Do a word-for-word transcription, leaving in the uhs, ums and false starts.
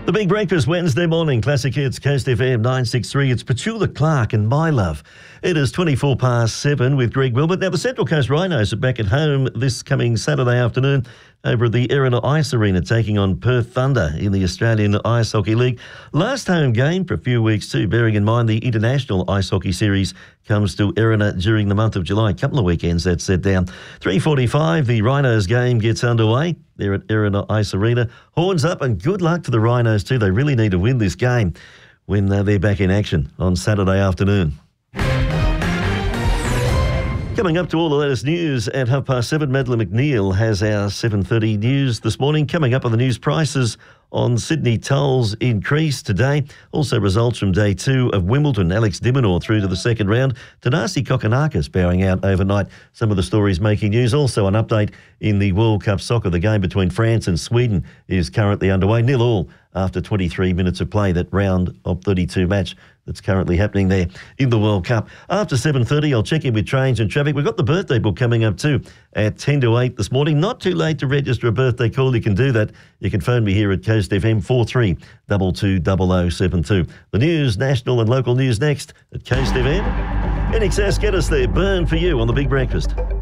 The Big Breakfast Wednesday morning, Classic Hits, Coast F M nine sixty-three. It's Petula Clark and My Love. It is twenty-four past seven with Greg Wilmot. Now, the Central Coast Rhinos are back at home this coming Saturday afternoon over at the Erina Ice Arena, taking on Perth Thunder in the Australian Ice Hockey League. Last home game for a few weeks too, bearing in mind the International Ice Hockey Series comes to Erina during the month of July. A couple of weekends that's set down. three forty-five, the Rhinos game gets underway. They're at Erina Ice Arena. Horns up and good luck to the Rhinos too. They really need to win this game when uh, they're back in action on Saturday afternoon. Coming up to all the latest news at half past seven, Madeline McNeil has our seven thirty news this morning. Coming up on the news, prices on Sydney tolls increased today. Also results from day two of Wimbledon. Alex de Minaur through to the second round. Thanasi Kokkinakis bowing out overnight. Some of the stories making news. Also an update in the World Cup soccer. The game between France and Sweden is currently underway. Nil all after twenty-three minutes of play. That round of thirty-two match that's currently happening there in the World Cup. After seven thirty, I'll check in with trains and traffic. We've got the birthday book coming up too at ten to eight this morning. Not too late to register a birthday call. You can do that. You can phone me here at Coast F M four three two two zero zero seven two. The news, national and local news next at Coast F M. N X S, get us there. Burn for you on the Big Breakfast.